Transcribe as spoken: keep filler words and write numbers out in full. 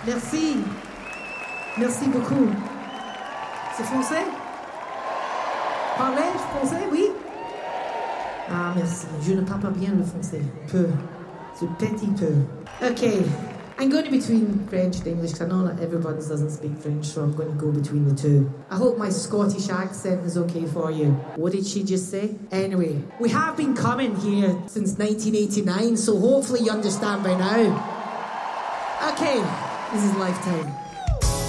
Merci. Merci beaucoup. C'est français? Parler français, oui? Ah, merci. Je ne parle pas bien le français. Peu. Ce petit peu. Okay. I'm going between French and English because I know that everybody doesn't speak French, so I'm going to go between the two. I hope my Scottish accent is okay for you. What did she just say? Anyway, we have been coming here since nineteen eighty-nine, so hopefully you understand by now. Okay, this is Lifetime.